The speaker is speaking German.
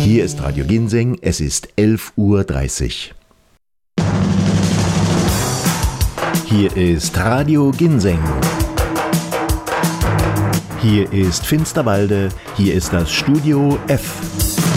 Hier ist Radio Ginseng, es ist 11:30 Uhr. Hier ist Radio Ginseng. Hier ist Finsterwalde, hier ist das Studio F.